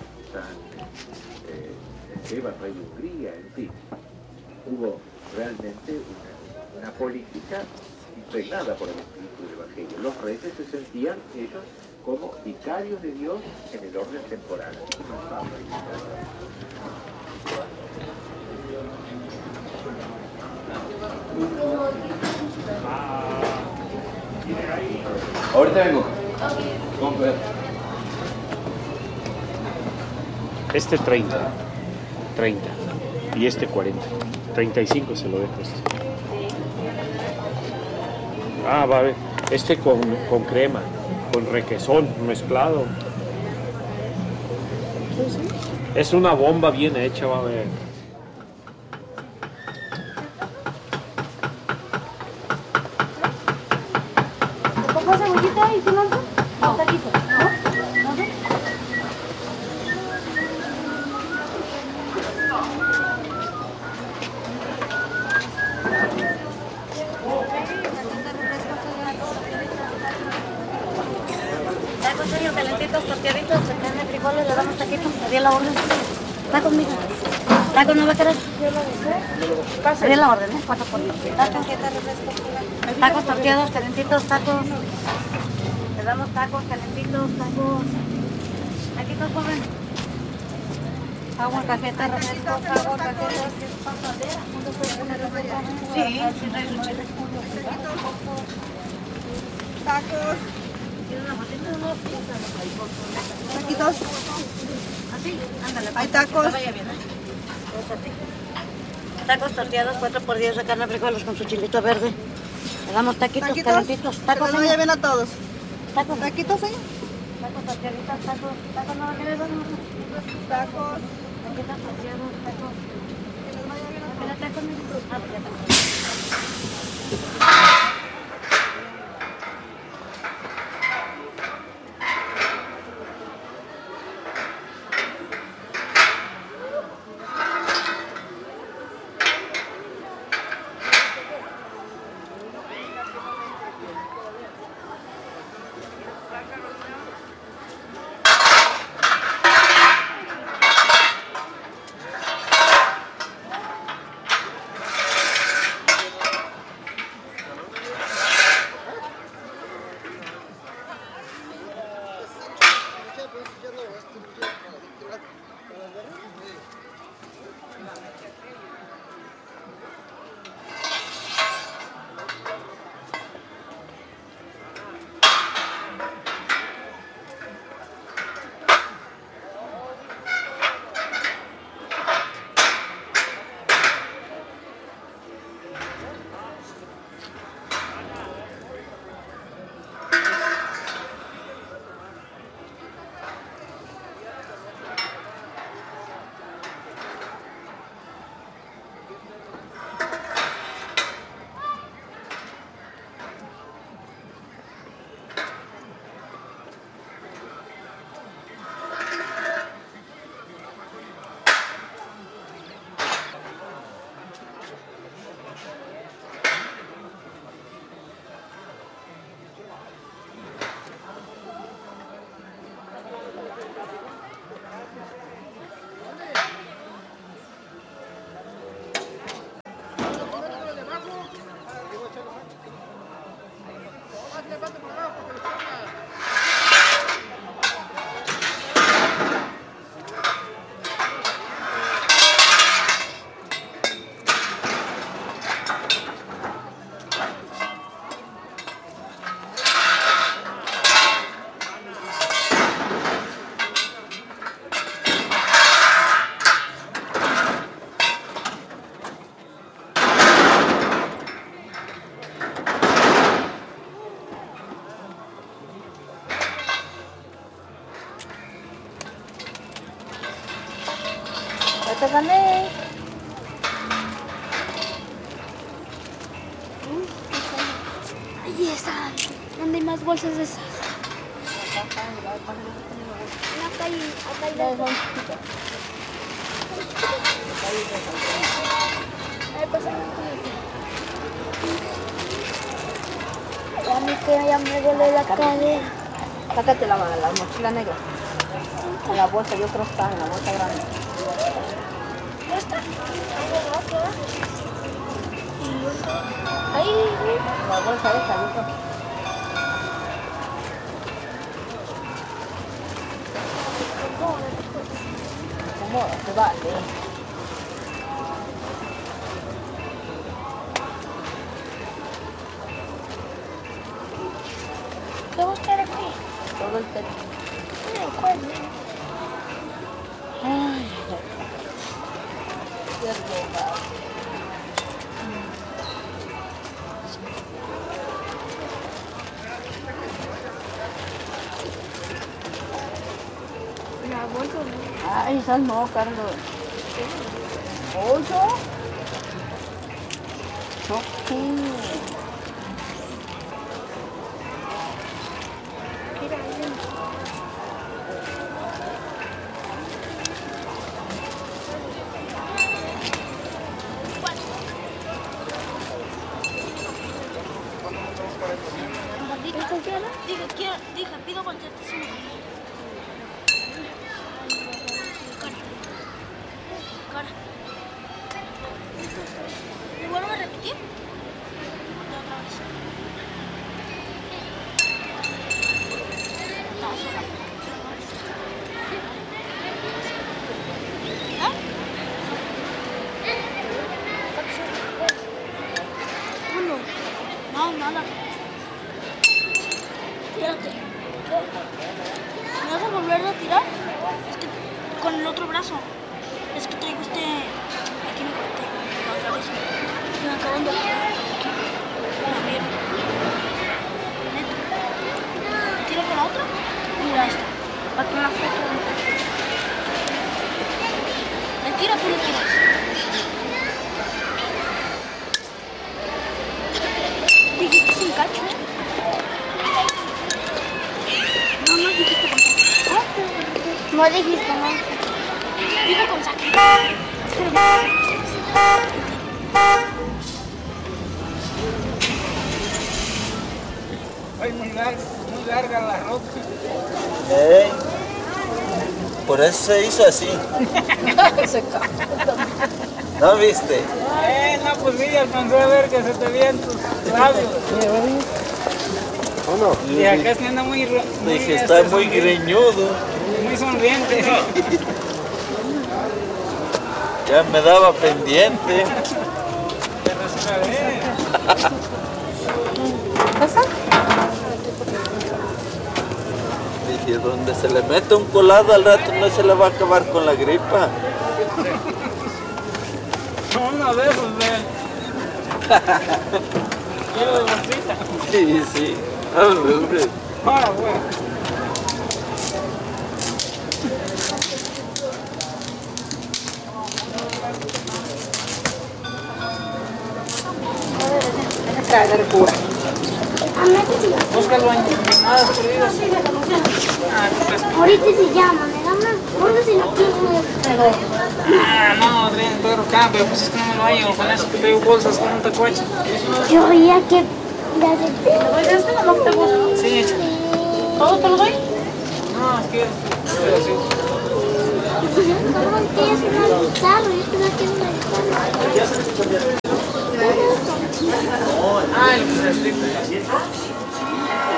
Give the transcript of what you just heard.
Esteban, rey de Hungría, en fin. Hubo realmente una política impregnada por el espíritu del Evangelio. Los reyes se sentían ellos como vicarios de Dios en el orden temporal. Así como el Papa y ahorita vengo. Este 30 y este 40. 35 se lo dejo este. Ah, va a ver. Este con crema, con requesón mezclado. Es una bomba bien hecha, va a ver. ¿Un poco de cebollita y cilantro? No, taquito. ¿No? Tacos, señor, calentitos, torteaditos, carne, frijoles, le damos taquitos, haría la orden. Tacos, mija. Tacos, ¿no va a querer? Haría la orden, ¿eh? 4 por 10. Tacos, tacos, torteados, calentitos, tacos. Le damos tacos, calentitos, tacos. Taquitos, joven. Agua, cajeta, refresco, agua, cajeta. Sí, sí, trae su chile. Tacos. ¿Tiene una botella? Taquitos. Así, ándale. Hay tacos. Que vaya bien, ¿eh? Tacos torteados, 4 por 10 de carne, frijoles con su chilito verde. Le damos taquitos, calentitos. Tacos, que les vaya bien a todos. Tacos. Taquitos, señor. Tacos torteaditos, tacos. Tacos no va a querer, vamos. Tacos. Taquitos torteados, tacos. Que les vaya bien a todos. ¿Quieres tacos, mijo? Ah, pues ya tacos. te gané. Ahí está. ¿Dónde hay más bolsas de esas? Acá hay dos. Ahí pasa. A mí que ya me duele la cadera. Sácate la mochila negra. En la bolsa, yo creo que está en la bolsa grande. ¿Esta? Ahí. La bolsa esta, yo creo. ¿Cómo? Se va, ¿Qué buscar aquí? todo el techo. No me acuerdo. Ay, qué rico. La bolsa no. Ay, esas no, Carlos. ¿Ocho? Choque. Mira, ahí. Diga, pido volteatísimo. Cara. ¿Le vuelvo a repetir? Otra vez. No, solo. ¿Ah? Uno. No, nada. Tírate. ¿Me vas a volver a tirar? Es que con el otro brazo. Es que traigo este... Aquí me corté. La otra vez. Me acaban de tirar. Aquí. A ver. Neto. ¿Me tiro con la otra? Mira esta. Para que me la foto. ¿Le tiro o tú le tiras? Dijiste sin cacho. No dijiste con saque. No dijiste con digo con saque. Ay, muy larga la ropa. Por eso se hizo así. ¿No viste? No, pues sí, alcancé a ver que se te veían tus labios. Y acá se anda muy Dije, está muy greñudo. muy sonriente. Ya me daba pendiente. Pero sí la ve. Dije, donde se le mete un colado al rato no se le va a acabar con la gripa. Uno de esos de... Quiero de bolsita. Sí, sí. Hombre. Ahora, bueno. Traer cura. Búscalo en llamadas perdidas. Ahorita se llama, me da una. ¿Dónde se lo quiero? No, Adrián, Pedro acá, pero pues es que no me lo hallo. Con eso que traigo bolsas con un tacuache. Yo oía que. ¿Este no te gusta? Sí, hecho. ¿Todo te lo doy? No, es que... Pero sí. Cabrón, que es una guitarra, yo pensaba que era una guitarra. Ah, el que se explica.